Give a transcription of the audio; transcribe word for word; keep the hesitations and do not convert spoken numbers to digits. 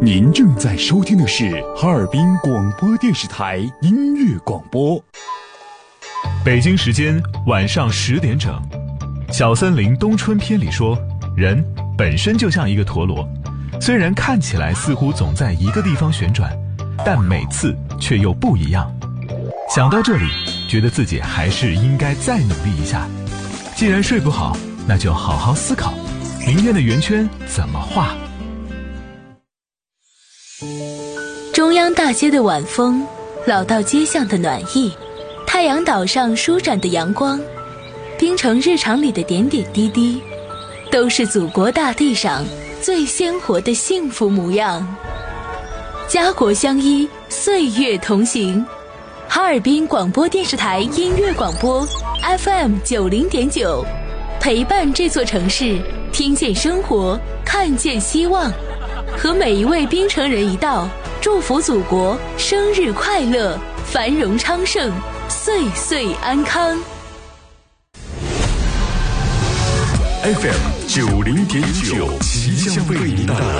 您正在收听的是哈尔滨广播电视台音乐广播。 北京时间晚上十点整，小森林冬春篇里说，人本身就像一个陀螺，虽然看起来似乎总在一个地方旋转，但每次却又不一样。想到这里，觉得自己还是应该再努力一下。既然睡不好，那就好好思考，明天的圆圈怎么画。 中央大街的晚风，老道街巷的暖意，太阳岛上舒展的阳光，滨城日常里的点点滴滴，都是祖国大地上最鲜活的幸福模样。家国相依，岁月同行。哈尔滨广播电视台音乐广播 F M 九零点九，陪伴这座城市，听见生活，看见希望，和每一位滨城人一道，祝福祖国生日快乐，繁荣昌盛，岁岁安康。 F M 九零点九即将为您带来